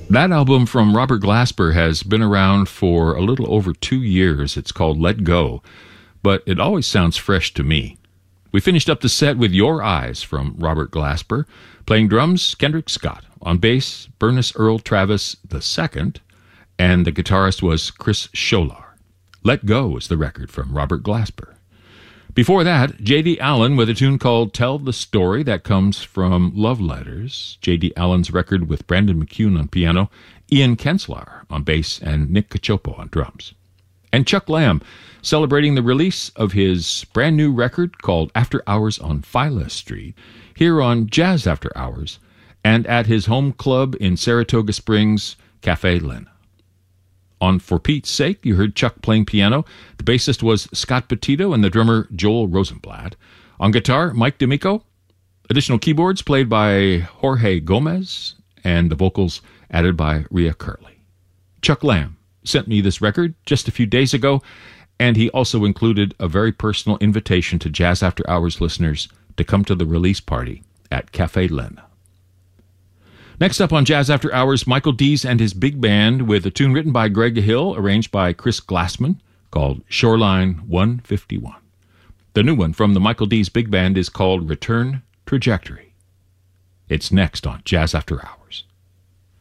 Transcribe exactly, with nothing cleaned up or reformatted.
That album from Robert Glasper has been around for a little over two years. It's called Let Go, but it always sounds fresh to me. We finished up the set with Your Eyes from Robert Glasper. Playing drums, Kendrick Scott. On bass, Bernice Earl Travis the second, and the guitarist was Chris Scholar. Let Go is the record from Robert Glasper. Before that, J D. Allen with a tune called Tell the Story that comes from Love Letters. J D. Allen's record with Brandon McCune on piano, Ian Kenslar on bass, and Nick Cacioppo on drums. And Chuck Lamb, celebrating the release of his brand new record called After Hours on Phyla Street, here on Jazz After Hours, and at his home club in Saratoga Springs, Cafe Lena. On For Pete's Sake, you heard Chuck playing piano. The bassist was Scott Petito and the drummer Joel Rosenblatt. On guitar, Mike D'Amico. Additional keyboards played by Jorge Gomez, and the vocals added by Rhea Curley. Chuck Lamb sent me this record just a few days ago, and he also included a very personal invitation to Jazz After Hours listeners to come to the release party at Cafe Lena. Next up on Jazz After Hours, Michael Dees and his big band with a tune written by Greg Hill, arranged by Chris Glassman, called Shoreline one fifty-one. The new one from the Michael Dees big band is called Return Trajectory. It's next on Jazz After Hours.